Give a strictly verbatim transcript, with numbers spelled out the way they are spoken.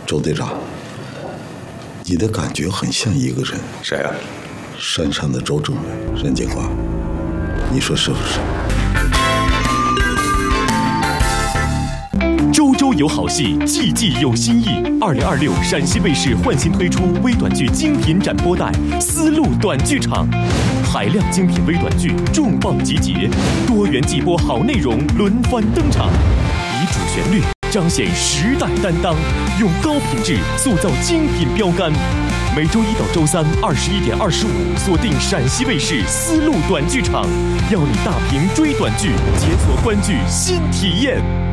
周队长，你的感觉很像一个人。 谁啊？ 山上的周政委，任建华，你说是不是？ 周周有好戏，季季有新意。二零二六陕西卫视换新推出微短剧精品展播带《丝路短剧场》，海量精品微短剧重磅集结，多元季播好内容轮番登场，以主旋律彰显时代担当，用高品质塑造精品标杆。每周一到周三二十一点二十五，锁定陕西卫视丝路短剧场，邀你大屏追短剧，解锁观剧新体验。